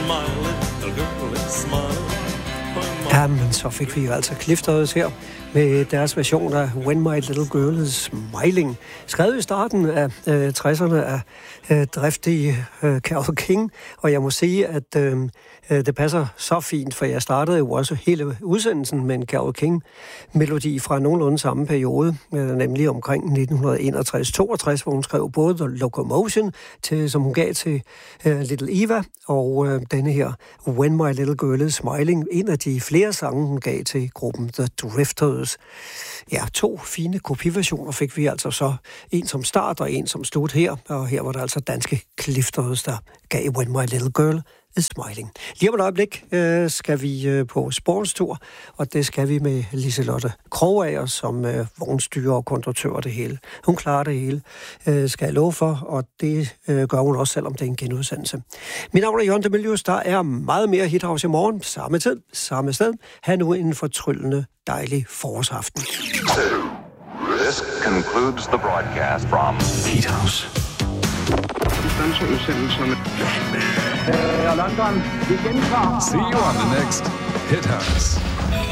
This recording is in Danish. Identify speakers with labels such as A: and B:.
A: smile, little girl, smile.
B: Ja, men så fik vi jo altså Clifters her med deres version af When My Little Girl Is Smiling. Skrevet i starten af 60'erne af driftige Carole King, og jeg må sige, at det passer så fint, for jeg startede jo også hele udsendelsen med en Carole King-melodi fra nogenlunde samme periode, nemlig omkring 1961-62, hvor hun skrev både The Locomotion, som hun gav til Little Eva, og denne her When My Little Girl Is Smiling, en af de flere sange, hun gav til gruppen The Drifters. Ja, 2 fine kopiversioner fik vi altså så. En som start og en som slut her, og her var der altså danske Clifters, der gav When My Little Girl Is Smiling. Lige om et øjeblik skal vi på sportstur, og det skal vi med Liselotte Krogager som vognstyrer og konduktør og det hele. Hun klarer det hele, skal jeg love for, og det gør hun også, selvom det er en genudsendelse. Mit navn er Jørgen de Mylius. Der er meget mere Hithouse i morgen, samme tid, samme sted. Ha' nu en fortryllende, dejlig forårsaften.
C: This concludes the broadcast from
D: Hithouse.
E: London, vi gentager.
D: See you on the next Hithouse.